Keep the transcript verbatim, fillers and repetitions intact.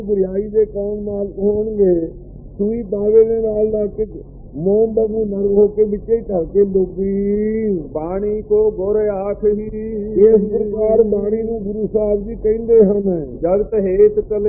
ਬੁਰਾਈ ਦੇ ਕੌਣ ਮਾਲਕ ਹੋਣਗੇ। ਸੂਈ ਦਾਵੇ ਦੇ ਨਾਲ ਲਾ ਕੇ ਮੋਮ ਬਾਬੂ ਨਰ ਹੋ ਕੇ ਵਿੱਚੇ ਹੀ ਢਲ ਕੇ ਡੁੱਬੀ। ਬਾਣੀ ਕੋ ਗੁਰ ਆਖ ਹੀ ਇਸ ਪ੍ਰਕਾਰ ਬਾਣੀ ਨੂੰ ਗੁਰੂ ਸਾਹਿਬ ਜੀ ਕਹਿੰਦੇ ਹਨ। ਜਗਤ ਹੇਤ ਕਲ